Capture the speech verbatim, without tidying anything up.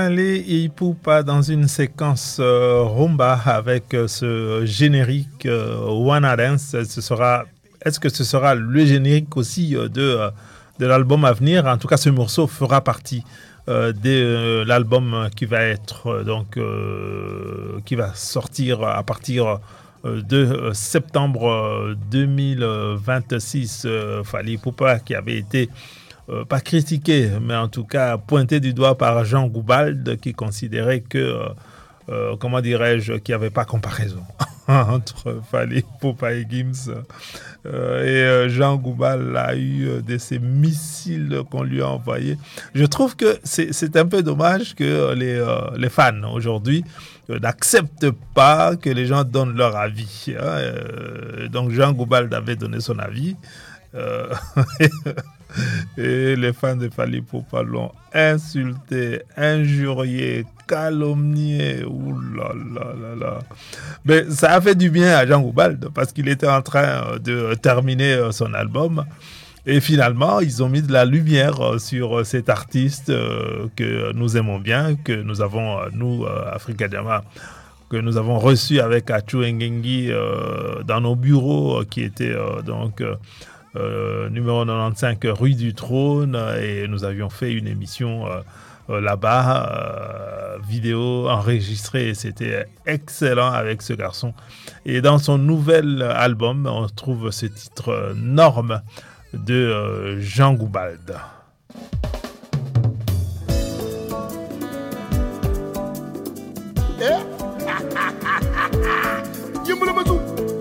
Fally Ipupa dans une séquence euh, rumba avec euh, ce générique euh, Wanna Dance. Ce sera, est-ce que ce sera le générique aussi euh, de, euh, de l'album à venir? En tout cas, ce morceau fera partie euh, de euh, l'album qui va être euh, donc euh, qui va sortir à partir euh, de euh, septembre deux mille vingt-six. Euh, Fally Ipupa qui avait été Euh, pas critiqué, mais en tout cas pointé du doigt par Jean Goubald, qui considérait que, euh, euh, comment dirais-je, qu'il n'y avait pas comparaison entre Fally Ipupa et Gims. Euh, et euh, Jean Goubald a eu euh, de ces missiles qu'on lui a envoyés. Je trouve que c'est, c'est un peu dommage que les, euh, les fans aujourd'hui euh, n'acceptent pas que les gens donnent leur avis. Hein. Euh, donc Jean Goubald avait donné son avis. Euh, Et les fans de Fally Ipupa l'ont insulté, injurié, calomnié. Ouh là là là là. Mais ça a fait du bien à Jean Goubald parce qu'il était en train de terminer son album. Et finalement, ils ont mis de la lumière sur cet artiste que nous aimons bien, que nous avons, nous, Africa Jama, que nous avons reçu avec Achu Ngengi dans nos bureaux, qui étaient donc... Euh, numéro quatre-vingt-quinze rue du Trône, et nous avions fait une émission euh, euh, là-bas, euh, vidéo enregistrée, et c'était excellent avec ce garçon. Et dans son nouvel album, on trouve ce titre euh, Norme de euh, Jean Goubald. Eh?